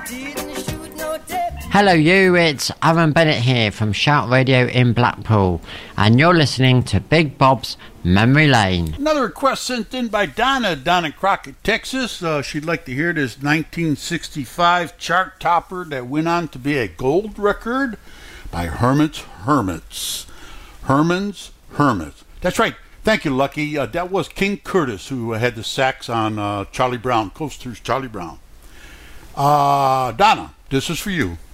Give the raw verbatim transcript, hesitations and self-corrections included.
Hello you, it's Aaron Bennett here from Shout Radio in Blackpool, and you're listening to Big Bob's Memory Lane. Another request sent in by Donna down in Crockett, Texas. Uh, she'd like to hear this nineteen sixty-five chart topper that went on to be a gold record by Herman's Hermits. Herman's Hermits. That's right. Thank you, Lucky. Uh, that was King Curtis who had the sax on uh, Charlie Brown, Coaster's Charlie Brown. Uh, Donna, this is for you.